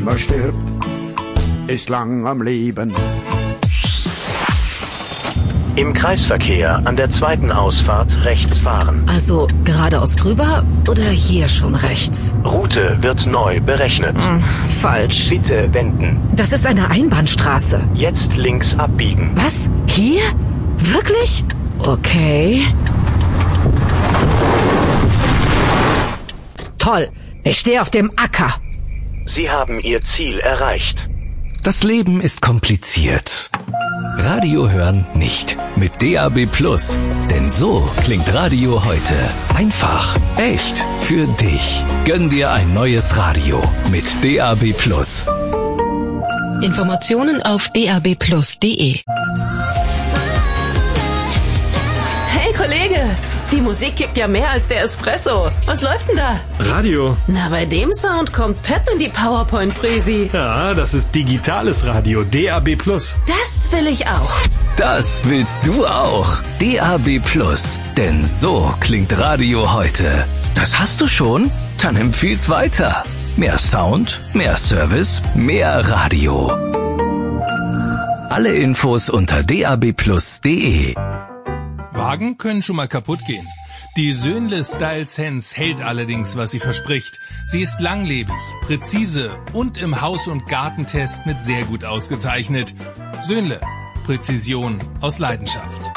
immer stirbt, ist lang am Leben. Im Kreisverkehr an der zweiten Ausfahrt rechts fahren. Also geradeaus drüber oder hier schon rechts? Route wird neu berechnet. Falsch. Bitte wenden. Das ist eine Einbahnstraße. Jetzt links abbiegen. Was? Hier? Wirklich? Okay. Toll. Ich stehe auf dem Acker. Sie haben Ihr Ziel erreicht. Das Leben ist kompliziert. Radio hören nicht. Mit DAB+. Denn so klingt Radio heute. Einfach, echt, für dich. Gönn dir ein neues Radio mit DAB+. Informationen auf dabplus.de. Hey Kollege, die Musik kickt ja mehr als der Espresso. Was läuft denn da? Radio. Na, bei dem Sound kommt Pep in die PowerPoint-Präsi. Ja, das ist digitales Radio, DAB+. Das will ich auch. Das willst du auch. DAB+. Denn so klingt Radio heute. Das hast du schon? Dann empfiehl's weiter. Mehr Sound, mehr Service, mehr Radio. Alle Infos unter dabplus.de. Wagen können schon mal kaputt gehen. Die Söhnle Style Sense hält allerdings, was sie verspricht. Sie ist langlebig, präzise und im Haus- und Gartentest mit sehr gut ausgezeichnet. Söhnle, Präzision aus Leidenschaft.